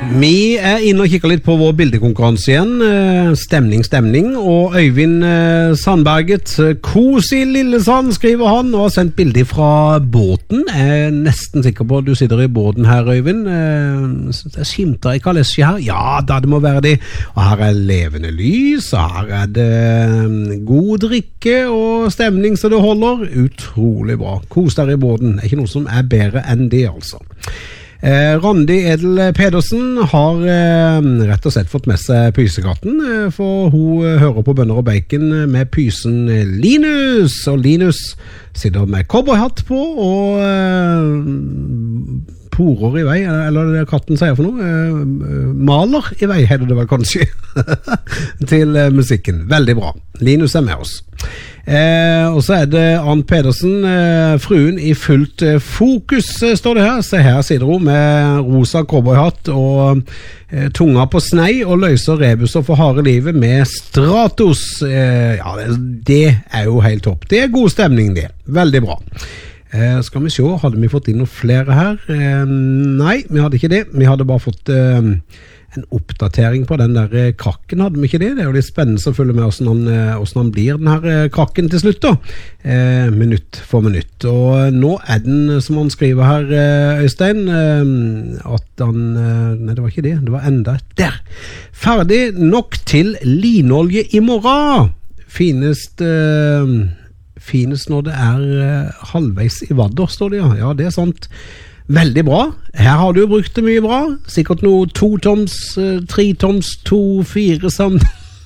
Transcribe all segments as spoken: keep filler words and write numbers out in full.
Vi er inne og kikker litt på vår bildekonkurranse igjen. Stemning, stemning. Og Øyvind Sandberget, kos i Lillesand, skriver han, og har sendt bilder fra båten. Jeg er nesten sikker på at du sitter i båten her, Øyvind. Det skimter i kalesje her. Ja, da det må være det. Og her er levende lys, og her er det god drikke og stemning så det holder. Utrolig bra. Kos der i båten. Det er ikke noe som er bedre enn det, altså. Eh, Randi Edel Pedersen har eh, rett og slett fått med seg pysekatten, eh, for hun eh, hører på Bønner og Bacon med pysen Linus, og Linus sitter med cowboyhatt på og eh, porer i vei, eller det katten sier for noe, eh, maler i vei, heter det vel kanskje, til eh, musikken. Veldig bra. Linus er med oss. Eh, og så er det Ann Pedersen, eh, fruen i fullt eh, fokus, eh, står det her. Se her sitter hun med rosa cowboyhatt og eh, tunga på snei og løser rebuser for harde livet med Stratos. Eh, ja, det, det er jo helt topp. Det er god stemning, det. Veldig bra. Eh, skal vi se, hadde vi fått inn noen flere her? Eh, nei, vi hadde ikke det. Vi hadde bare fått eh, en oppdatering på den der krakken, hadde vi ikke det? Det er jo litt spennende å følge med hvordan han, hvordan han blir, den her krakken til slutt da. Eh, minutt for minutt. Og nå er den, som han skriver her, Øystein, eh, at han, nei det var ikke det, det var enda et der. Ferdig nok til linolje i morgen. Finest... Eh, finest når det er halvveis i vadder, står det, ja. Ja, det er sant. Veldig bra. Her har du brukt det mye bra. Sikkert noe to toms, tre toms, to, fire sammen.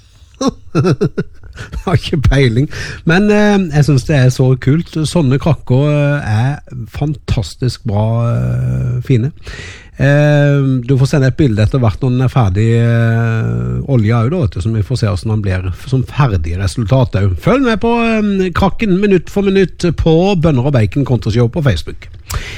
Jeg har ikke peiling. Men eh, jeg synes det er så kult. Sånne krakker er fantastisk bra eh, fine. Eh, du får sende et bilde etter hvert når den er ferdig eh, olje også, da, så vi får se hvordan den blir som ferdig resultat. Følg med på eh, krakken minutt for minutt på Bønner og Bacon Countryshow på Facebook.